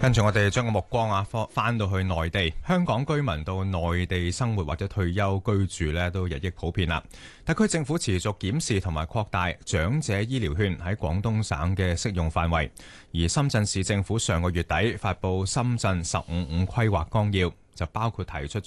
跟住我哋將個目光翻到去內地，香港居民到內地生活或者退休居住呢都日益普遍啦。特區政府持續檢視同埋擴大長者醫療券喺廣東省嘅適用範圍，而深圳市政府上個月底發布深圳15規劃綱要，就包括提出